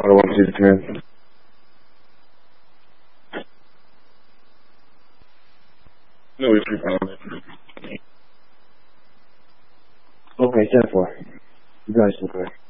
I don't want to see the command. No, we should find it. Okay, 10-4. You guys look good.